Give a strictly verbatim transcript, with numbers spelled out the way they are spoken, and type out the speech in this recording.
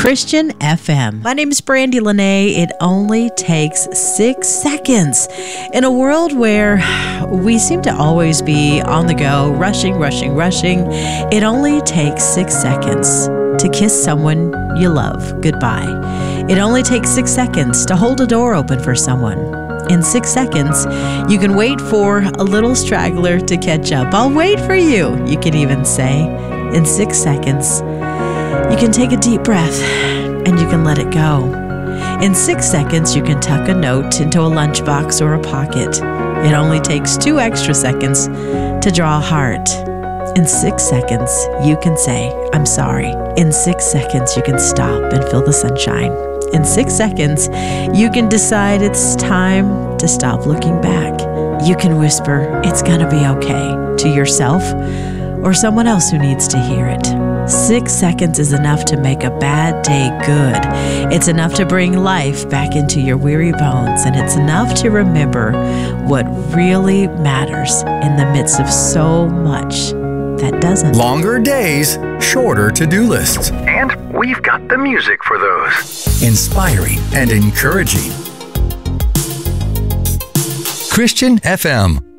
Christian F M. My name is Brandy Lene. It only takes six seconds. In a world where we seem to always be on the go, rushing, rushing, rushing, it only takes six seconds to kiss someone you love goodbye. It only takes six seconds to hold a door open for someone. In six seconds, you can wait for a little straggler to catch up. I'll wait for you, you can even say. In six seconds, you can take a deep breath and you can let it go. In six seconds, you can tuck a note into a lunchbox or a pocket. It only takes two extra seconds to draw a heart. In six seconds, you can say, I'm sorry. In six seconds, you can stop and feel the sunshine. In six seconds, you can decide it's time to stop looking back. You can whisper, it's gonna be okay, to yourself or someone else who needs to hear it. Six seconds is enough to make a bad day good. It's enough to bring life back into your weary bones, and it's enough to remember what really matters in the midst of so much that doesn't. Longer days, shorter to-do lists. And we've got the music for those. Inspiring and encouraging. Christian F M.